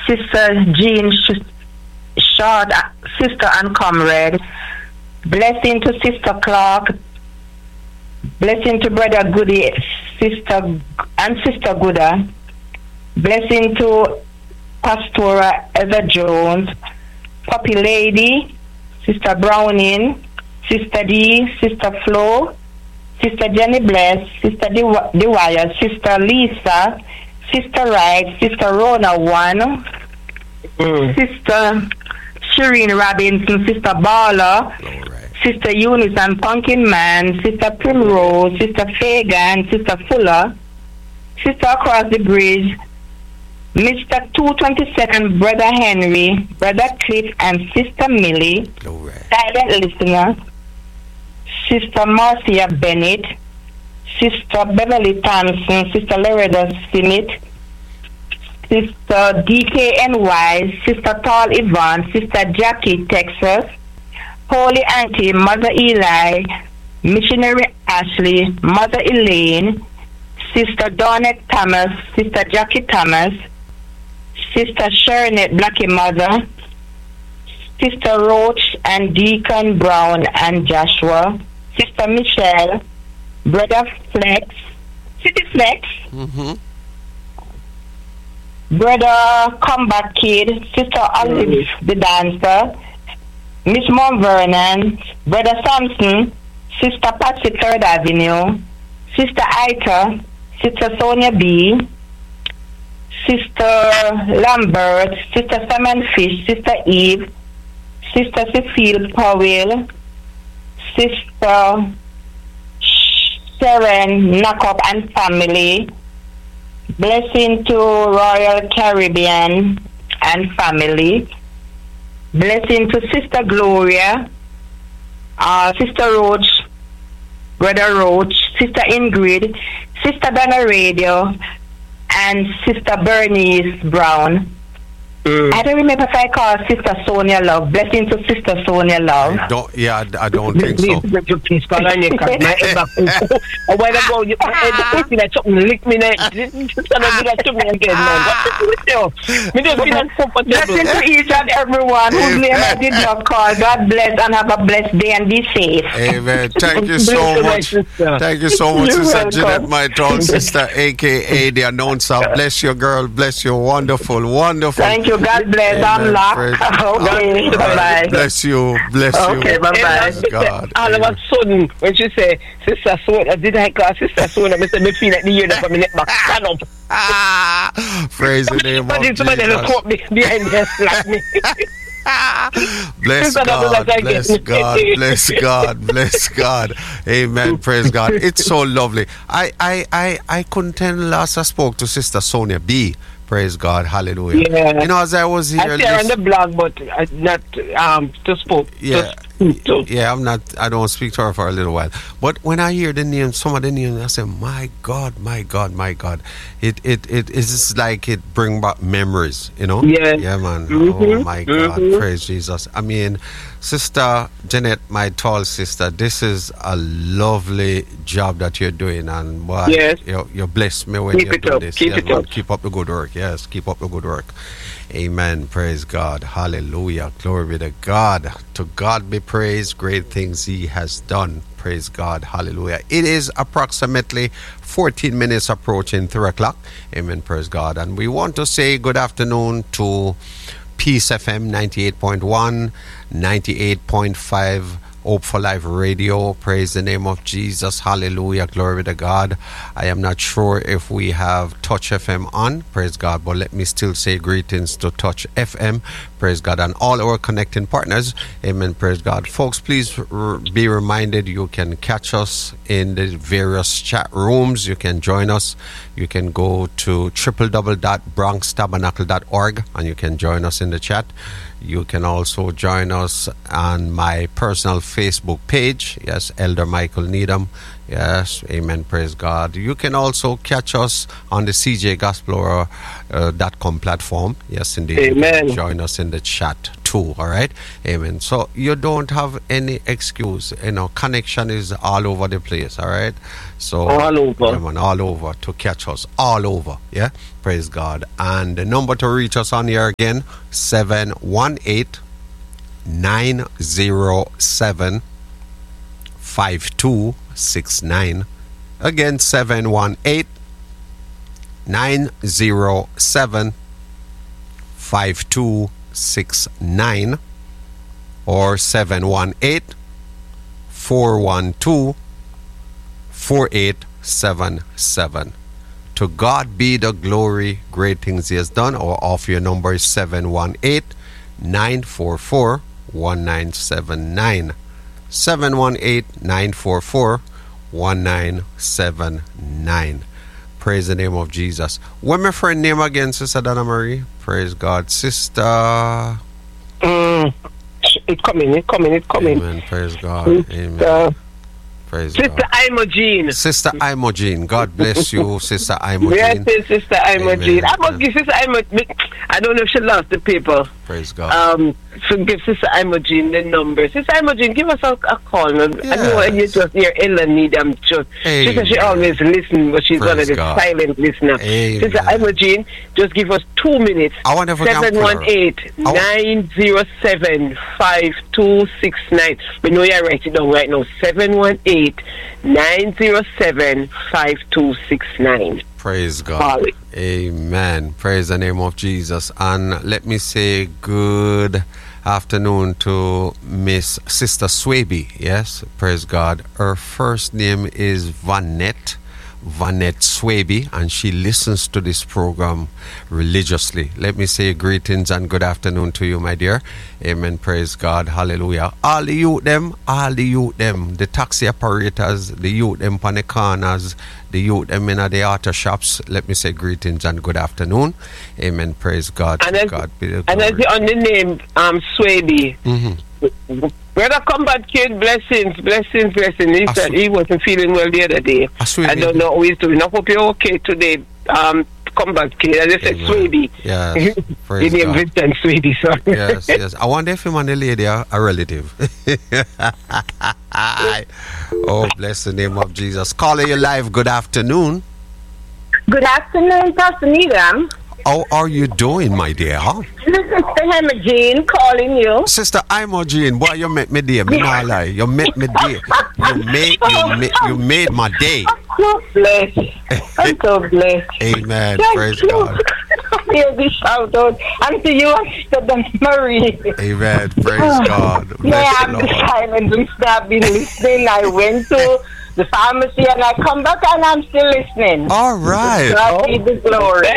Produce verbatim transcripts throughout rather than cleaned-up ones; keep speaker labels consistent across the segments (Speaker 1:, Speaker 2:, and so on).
Speaker 1: Sister Jean Sh- Short, sister and comrade. Blessing to Sister Clark. Blessing to Brother Goody, Sister and Sister Gooda. Blessing to Pastora Heather Jones, Poppy Lady, Sister Browning, Sister D, Sister Flo, Sister Jenny Bless, Sister Dewire, Sister Lisa, Sister Wright, Sister Rona One, mm. Sister Shireen Robinson, Sister Bala, right. Sister Eunice and Pumpkin Man, Sister Primrose, Sister Fagan, Sister Fuller, Sister Across the Bridge, Mister two twenty-second, Brother Henry, Brother Cliff, and Sister Millie, right. Silent listener, Sister Marcia Bennett, Sister Beverly Thompson, Sister Loretta Smith, Sister D K N Y, Sister Paul Yvonne, Sister Jackie Texas, Holy Auntie, Mother Eli, Missionary Ashley, Mother Elaine, Sister Donette Thomas, Sister Jackie Thomas, Sister Sharonette Blackie Mother, Sister Roach and Deacon Brown and Joshua, Sister Michelle, Brother Flex, City Flex, mm-hmm. Brother Combat Kid, Sister Olive mm-hmm. the Dancer, Miss Mount Vernon, Brother Sampson, Sister Patsy Third Avenue, Sister Ita, Sister Sonia B, Sister Lambert, Sister Simon Fish, Sister Eve, Sister Cecile Powell, Sister Sharon Knockup and family. Blessing to Royal Caribbean and family. Blessing to Sister Gloria, uh, Sister Roach, Brother Roach, Sister Ingrid, Sister Donna Radio, and Sister Bernice Brown. Mm. I don't remember if I call Sister Sonia Love. Blessing to Sister Sonia Love.
Speaker 2: I don't, yeah, I, I don't think so.
Speaker 3: Please call on your card. My head back. A while ago, you feel like something lick me now. Just don't do that to me again, man. What's with you? Me just feel uncomfortable.
Speaker 1: Blessing to each and everyone whose name I did not call. God bless and have a blessed day and be safe.
Speaker 2: Amen. Thank you so much. Thank you so much, Sister Jeanette Maiton, Sister A K A the announcer. Bless you, girl. Bless you. Wonderful, wunderful.
Speaker 1: Thank you. God bless. I'm locked. Okay, bye-bye.
Speaker 2: Bless you. Bless you.
Speaker 1: Okay, bye-bye.
Speaker 2: God.
Speaker 3: All of a sudden, when she say, Sister Sonia, did I call Sister Sonia? I said, me feel like the year for me neck back. Stand up.
Speaker 2: Ah, praise the name of Jesus.
Speaker 3: Somebody look up behind me and slap me.
Speaker 2: Bless God, bless God, bless God, bless God. Amen. Praise God. It's so lovely. I, I, I, I couldn't tell last I spoke to Sister Sonia B. Praise God, hallelujah.
Speaker 3: Yeah.
Speaker 2: You know, as I was here,
Speaker 3: I share on the blog, but I not um to spoke.
Speaker 2: Yeah, to yeah. I'm not. I don't speak to her for a little while. But when I hear the name, some of the names, I say, my God, my God, my God. It it it is like it bring back memories. You know.
Speaker 3: Yeah.
Speaker 2: Yeah, man.
Speaker 3: Mm-hmm.
Speaker 2: Oh my God,
Speaker 3: mm-hmm.
Speaker 2: praise Jesus. I mean, Sister Jeanette, my tall sister, this is a lovely job that you're doing, and boy,
Speaker 3: yes.
Speaker 2: you you bless me when
Speaker 3: keep
Speaker 2: you do
Speaker 3: up.
Speaker 2: this.
Speaker 3: Keep
Speaker 2: yes,
Speaker 3: it
Speaker 2: man.
Speaker 3: up.
Speaker 2: Keep up the good work. Yes, keep up the good work. Amen. Praise God. Hallelujah. Glory be to God. To God be praised. Great things He has done. Praise God. Hallelujah. It is approximately fourteen minutes approaching three o'clock. Amen. Praise God. And we want to say good afternoon to Peace F M ninety-eight point one, ninety-eight point five, Hope for Life Radio. Praise the name of Jesus. Hallelujah. Glory to God. I am not sure if we have Touch F M on. Praise God. But let me still say greetings to Touch F M. Praise God. And all our connecting partners. Amen. Praise God. Folks, please r- be reminded you can catch us in the various chat rooms. You can join us. You can go to w w w dot bronx tabernacle dot org and you can join us in the chat. You can also join us on my personal Facebook page. Yes, Elder Michael Needham. Yes, amen, praise God. You can also catch us on the c j gospel dot com uh, platform. Yes, indeed.
Speaker 3: Amen.
Speaker 2: Join us in the chat. two. All right, amen. So you don't have any excuse. You know, connection is all over the place. All right, so
Speaker 3: All over.
Speaker 2: yeah, man, all over to catch us, all over. Yeah, praise God. And the number to reach us on here again: seven one eight nine zero seven five two six nine. Again, seven one eight nine zero seven five two six nine or seven one eight four one two four eight seven seven. To God be the glory, great things he has done. Or off your number is seven one eight nine four four one nine seven nine. seven one eight nine four four one nine seven nine. Praise the name of Jesus. What my friend name again, Sister Donna Marie? Praise God. Sister.
Speaker 3: Mm, it's coming, it's coming, it's coming.
Speaker 2: Amen. Praise God. Amen.
Speaker 3: Uh,
Speaker 2: Praise
Speaker 3: Sister
Speaker 2: God.
Speaker 3: Imogene.
Speaker 2: Sister Imogene. God bless you, Sister
Speaker 3: Yes,
Speaker 2: Imogene.
Speaker 3: yes, Sister Imogene.
Speaker 2: Amen.
Speaker 3: I must give Sister Imogene. I don't know if she lost the paper.
Speaker 2: Praise God.
Speaker 3: Um, so give Sister Imogene the number. Sister Imogene, give us a, a call. I know
Speaker 2: Yes.
Speaker 3: you just hear Ella need them just. She says she
Speaker 2: Amen.
Speaker 3: always listens, but she's one of
Speaker 2: Praise
Speaker 3: the
Speaker 2: God.
Speaker 3: silent listeners.
Speaker 2: Amen.
Speaker 3: Sister Imogene, just give us two minutes.
Speaker 2: I wonder if we can
Speaker 3: Seven one eight
Speaker 2: I wa-
Speaker 3: nine zero seven five two six nine. We know you write it down right now. Seven one eight nine zero seven five two six nine.
Speaker 2: Praise God.
Speaker 3: Call it.
Speaker 2: Amen. Praise the name of Jesus. And let me say good afternoon to Miss Sister Swaby. Yes, praise God. Her first name is Vanette. Vanette Swaby, and she listens to this program religiously. Let me say greetings and good afternoon to you, my dear. Amen. Praise God. Hallelujah. All the youth them, all the youth them, the taxi operators, the youth them on the corners, the youth them in the auto shops. Let me say greetings and good afternoon. Amen. Praise God.
Speaker 3: And
Speaker 2: To
Speaker 3: as,
Speaker 2: God be the
Speaker 3: and as
Speaker 2: glory.
Speaker 3: the, on the name, um, Swaby.
Speaker 2: Mhm.
Speaker 3: Brother Combat Kid, blessings, blessings, blessings. He
Speaker 2: Ah,
Speaker 3: said
Speaker 2: Swa-
Speaker 3: he wasn't feeling well the other day.
Speaker 2: Ah, Swaby.
Speaker 3: I don't know how he's doing. I hope you're okay today. Um, Combat Kid. I just said
Speaker 2: Amen.
Speaker 3: Swaby.
Speaker 2: Yes.
Speaker 3: He
Speaker 2: Praise
Speaker 3: named
Speaker 2: God.
Speaker 3: Vincent Swaby, sorry.
Speaker 2: Yes, yes. I wonder if him and the lady are a relative. Oh, bless the name of Jesus. Caller, you live. Good afternoon.
Speaker 1: Good afternoon, Pastor Needham.
Speaker 2: How are you doing, my dear?
Speaker 1: This is Sister Imogene calling you.
Speaker 2: Sister Imogene, boy, you make me day. Me not lie. You make me day. You made you made you made my day.
Speaker 1: So blessed. I'm so blessed.
Speaker 2: Amen.
Speaker 1: Thank
Speaker 2: Praise
Speaker 1: you.
Speaker 2: God.
Speaker 1: Hear this shout out. And to you, Sister Donna Marie.
Speaker 2: Amen. Praise God.
Speaker 1: Yeah,
Speaker 2: Bless the
Speaker 1: I'm
Speaker 2: Lord.
Speaker 1: silent and stop been listening. I went to the pharmacy and I come back and I'm still listening.
Speaker 2: All right.
Speaker 1: God be the glory.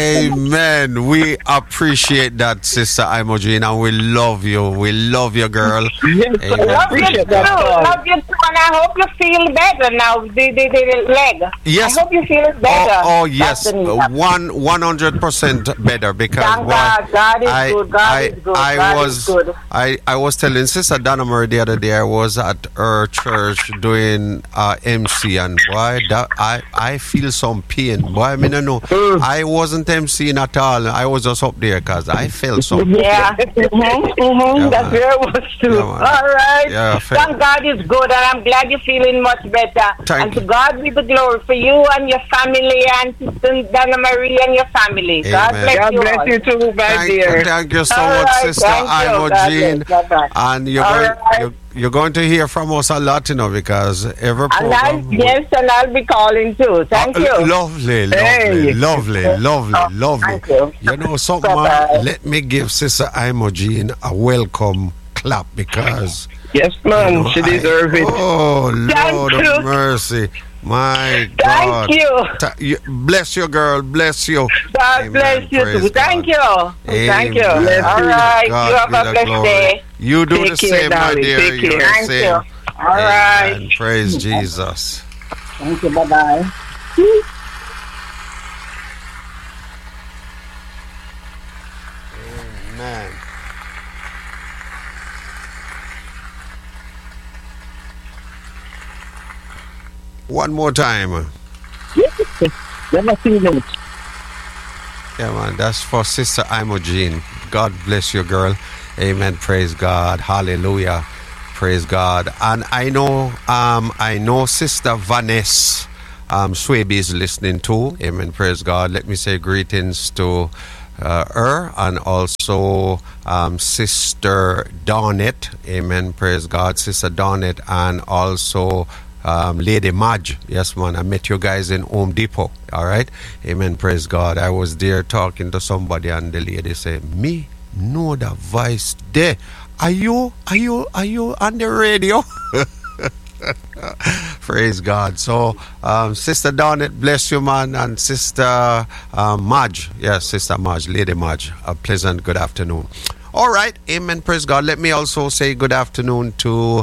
Speaker 2: Amen. We appreciate that, Sister Imogene, and we love you. We love you, girl.
Speaker 3: Yes,
Speaker 2: Amen.
Speaker 3: I
Speaker 1: Love you
Speaker 3: appreciate
Speaker 1: too.
Speaker 3: that call.
Speaker 1: Love you too. And I hope you feel better now. The, the, the leg.
Speaker 2: Yes.
Speaker 1: I hope you feel better.
Speaker 2: Oh, oh yes,
Speaker 1: Pastor Nina.
Speaker 2: one one hundred percent better because
Speaker 1: Thank
Speaker 2: why-
Speaker 1: God. God is
Speaker 2: I,
Speaker 1: good. God
Speaker 2: I,
Speaker 1: is good.
Speaker 2: I
Speaker 1: God
Speaker 2: was
Speaker 1: is good.
Speaker 2: I, I was telling Sister Donna Marie the other day I was at her church doing uh, M C and boy that I I feel some pain. Boy, I mean I know I wasn't emceeing at all. I was just up there because I felt some.
Speaker 1: Yeah. Mm-hmm, mm-hmm.
Speaker 2: Yeah,
Speaker 1: That's
Speaker 2: man.
Speaker 1: where I was too.
Speaker 2: Yeah,
Speaker 1: All
Speaker 2: man.
Speaker 1: right.
Speaker 2: Yeah, I felt-
Speaker 1: Thank God is good, and I'm glad you're feeling much better.
Speaker 2: Thank
Speaker 1: and to
Speaker 2: you.
Speaker 1: God be the glory for you and your family, and Sister Donna Marie and your family. God
Speaker 2: Amen.
Speaker 1: bless
Speaker 3: God
Speaker 1: you
Speaker 3: bless
Speaker 1: all.
Speaker 3: you too, my
Speaker 2: Thank
Speaker 3: dear.
Speaker 2: you, thank you so
Speaker 1: All
Speaker 2: much,
Speaker 1: right,
Speaker 2: Sister
Speaker 1: thank you. God
Speaker 2: Imogene.
Speaker 1: bless. Bye-bye.
Speaker 2: And you're
Speaker 1: All
Speaker 2: going,
Speaker 1: right.
Speaker 2: you're, you're going to hear from us a lot, you know, because every
Speaker 1: And I,
Speaker 2: program.
Speaker 1: yes, and I'll be calling too. Thank
Speaker 2: Uh,
Speaker 1: you.
Speaker 2: Lovely, lovely,
Speaker 3: Hey.
Speaker 2: lovely, lovely,
Speaker 1: Oh,
Speaker 2: lovely.
Speaker 1: thank you.
Speaker 2: You know something,
Speaker 1: Bye-bye.
Speaker 2: man? Let me give Sister Imogene a welcome clap because
Speaker 3: Yes, man,
Speaker 2: you know,
Speaker 3: she
Speaker 2: I-
Speaker 3: deserves it.
Speaker 2: Oh,
Speaker 1: Thank
Speaker 2: Lord
Speaker 1: you.
Speaker 2: of mercy. My God.
Speaker 1: Thank you.
Speaker 2: Ta- you- Bless you, girl. Bless you.
Speaker 1: God
Speaker 2: Amen.
Speaker 1: bless you
Speaker 2: Praise
Speaker 1: too. Thank
Speaker 2: God.
Speaker 1: you. Thank you.
Speaker 2: Amen.
Speaker 1: All right.
Speaker 2: God
Speaker 1: you have
Speaker 2: be
Speaker 1: a
Speaker 2: the
Speaker 1: blessed
Speaker 2: glory.
Speaker 1: day.
Speaker 2: You do
Speaker 3: Take
Speaker 2: the
Speaker 3: care,
Speaker 2: same, my
Speaker 3: darling.
Speaker 2: dear.
Speaker 3: Take
Speaker 2: You're
Speaker 3: care.
Speaker 2: the
Speaker 1: Thank
Speaker 2: same.
Speaker 1: you. All right.
Speaker 2: Amen. Praise Jesus.
Speaker 1: Thank you. Bye-bye.
Speaker 2: Amen. One more time.
Speaker 3: Never seen it.
Speaker 2: Yeah, man. That's for Sister Imogene. God bless you, girl. Amen. Praise God. Hallelujah. Praise God. And I know, um, I know Sister Vanessa um, Swaby is listening too. Amen. Praise God. Let me say greetings to uh, her and also um, Sister Donette. Amen. Praise God. Sister Donette and also um, Lady Madge. Yes, man. I met you guys in Home Depot. All right. Amen. Praise God. I was there talking to somebody and the lady said, me know the voice there. Are you, are you, are you on the radio? Praise God. So, um, Sister Donnet, bless you, man, and Sister um, Madge, yes, Sister Madge, Lady Madge, a pleasant good afternoon. All right, amen, praise God. Let me also say good afternoon to,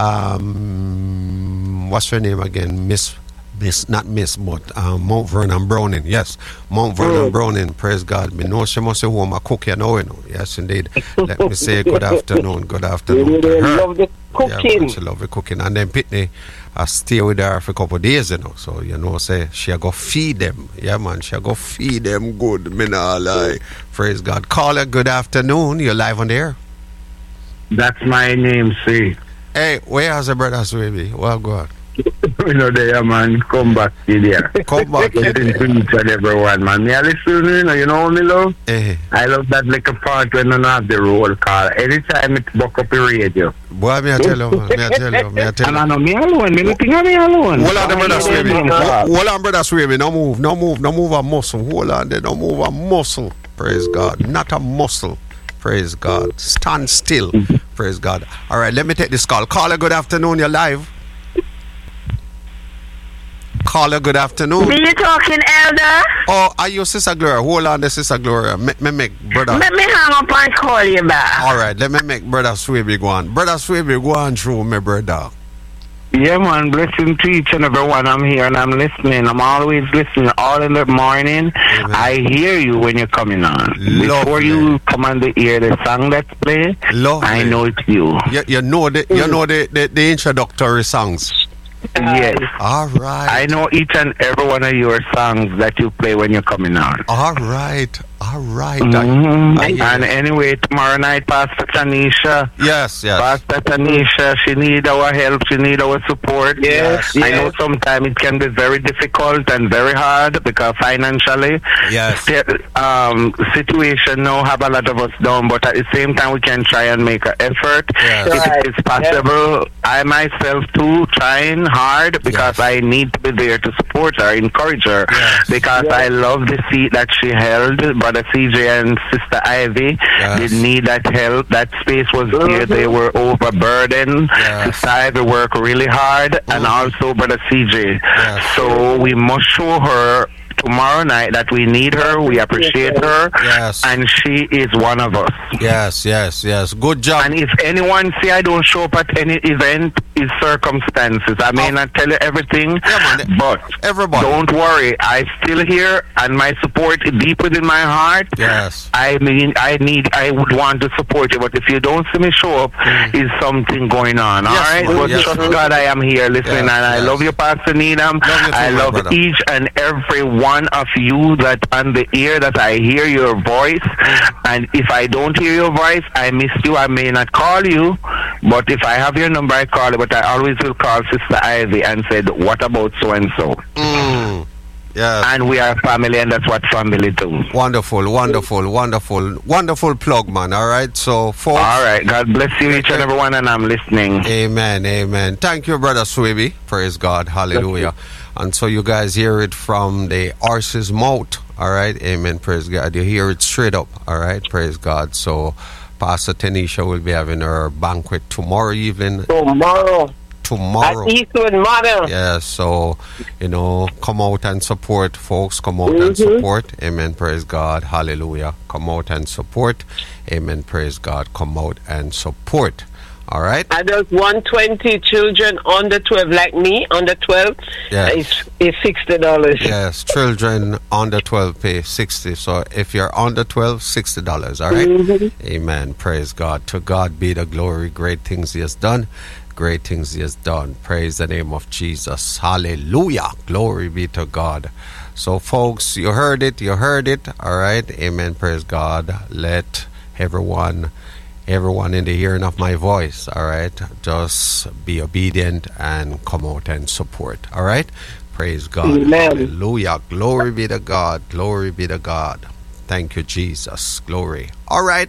Speaker 2: um, what's her name again, Miss Miss, not Miss, but um, Mount Vernon Browning. Yes, Mount Vernon mm. Browning. Praise God. Me know she must be home a cook, you know, you know. Yes, indeed. Let me say good afternoon. Good afternoon to her.
Speaker 3: Love the cooking.
Speaker 2: Yeah, she love the cooking. And then Pitney, I stay with her for a couple of days, you know. So, you know, say she go feed them. Yeah, man, she go feed them good. Me not lie. Praise God. Caller, good afternoon. You're live on the air.
Speaker 4: That's my name, see.
Speaker 2: Hey, where's the brother's baby? Well, go on.
Speaker 4: You know, there, man, come back to there.
Speaker 2: Come back to
Speaker 4: there. To each and everyone, man. Me, I listen, you know, you know what me love?
Speaker 2: Eh.
Speaker 4: I love that little part when I have the roll call. Anytime it buck up the radio.
Speaker 2: Boy, me I tell you, man. Me I tell you, me I tell you.
Speaker 4: And I know me alone. Me looking at me alone.
Speaker 2: Hold on, the brother Swaby. Hold on, brother Swaby. No move, no move, no move a muscle. Hold on there, no move a muscle. Praise God. Not a muscle. Praise God. Stand still. Praise God. All right, let me take this call. Caller, good afternoon. You're live. Caller, good afternoon.
Speaker 1: Be you talking, Elder?
Speaker 2: Oh, are you Sister Gloria? Hold on, the Sister Gloria. Me, me make brother.
Speaker 1: Let me hang up and call you back.
Speaker 2: All right, let me make brother Swaby go on. Brother Swaby, go on through me, brother.
Speaker 4: Yeah, man, blessing to each and every one. I'm here and I'm listening. I'm always listening all in the morning. Amen. I hear you when you're coming on.
Speaker 2: Lovely.
Speaker 4: Before you come on the ear, the song that's played, I know it's you.
Speaker 2: You, you know the you know the, the, the introductory songs.
Speaker 4: Yes.
Speaker 2: All right.
Speaker 4: I know each and every one of your songs that you play when you're coming on.
Speaker 2: All right. All right.
Speaker 4: Mm-hmm. I, I and anyway, tomorrow night, Pastor Tanisha.
Speaker 2: Yes, yes.
Speaker 4: Pastor Tanisha, she need our help. She need our support.
Speaker 2: Yes.
Speaker 4: I
Speaker 2: yes.
Speaker 4: know sometimes it can be very difficult and very hard because financially,
Speaker 2: yes.
Speaker 4: the um, situation now have a lot of us down, but at the same time, we can try and make an effort.
Speaker 2: Yes.
Speaker 4: If
Speaker 1: right.
Speaker 4: it's possible, yes. I myself too, trying hard because yes. I need to be there to support her, encourage her, yes. because yes. I love the seat that she held. Brother C J and Sister Ivy yes. did need that help. That space was mm-hmm. here. They were overburdened. Yes. Sister Ivy worked really hard, mm-hmm. and also Brother C J. Yes. So we must show her tomorrow night that we need her, we appreciate her,
Speaker 2: yes.
Speaker 4: and she is one of us.
Speaker 2: Yes, yes, yes. Good job.
Speaker 4: And if anyone say I don't show up at any event, it's circumstances. I may oh. not tell you everything,
Speaker 2: yeah, man.
Speaker 4: but
Speaker 2: everybody,
Speaker 4: don't worry. I'm still here, and my support is deep within my heart.
Speaker 2: Yes.
Speaker 4: I mean, I need, I would want to support you, but if you don't see me show up, mm. is something going on.
Speaker 2: Yes,
Speaker 4: all right?
Speaker 2: man.
Speaker 4: But
Speaker 2: yes,
Speaker 4: trust
Speaker 2: man.
Speaker 4: God, I am here listening,
Speaker 2: yes,
Speaker 4: and I
Speaker 2: yes.
Speaker 4: love you, Pastor Needham.
Speaker 2: Love you too,
Speaker 4: I love
Speaker 2: brother.
Speaker 4: each and every one one of you that on the ear that I hear your voice, and if I don't hear your voice, I miss you. I may not call you, but if I have your number, I call you. But I always will call Sister Ivy and said, what about so and so?
Speaker 2: Mm. Yeah.
Speaker 4: And we are family, and that's what family do.
Speaker 2: Wonderful, wonderful, wonderful, wonderful plug, man. All right, so folks.
Speaker 4: All right, God bless you, each and everyone, and I'm listening.
Speaker 2: Amen, amen. Thank you, Brother Swaby. Praise God, hallelujah. And so you guys hear it from the horse's mouth. All right, amen. Praise God. You hear it straight up. All right, praise God. So Pastor Tanisha will be having her banquet tomorrow evening.
Speaker 3: Tomorrow.
Speaker 2: Tomorrow.
Speaker 3: At Eastwood Mother.
Speaker 2: Yeah, so, you know, come out and support, folks. Come out
Speaker 3: mm-hmm.
Speaker 2: and support. Amen. Praise God. Hallelujah. Come out and support. Amen. Praise God. Come out and support. All right.
Speaker 3: Adults one hundred twenty, children under twelve, like me, under twelve,
Speaker 2: yes.
Speaker 3: is, is sixty dollars.
Speaker 2: Yes, children under twelve pay sixty. So if you're under twelve, sixty dollars. All right. Mm-hmm. Amen. Praise God. To God be the glory. Great things He has done. Great things He has done. Praise the name of Jesus. Hallelujah. Glory be to God. So, folks, you heard it. You heard it. All right. Amen. Praise God. Let everyone, everyone in the hearing of my voice, all right, just be obedient and come out and support, all right? Praise God.
Speaker 3: Amen.
Speaker 2: Hallelujah. Glory be to God. Glory be to God. Thank you, Jesus. Glory. All right.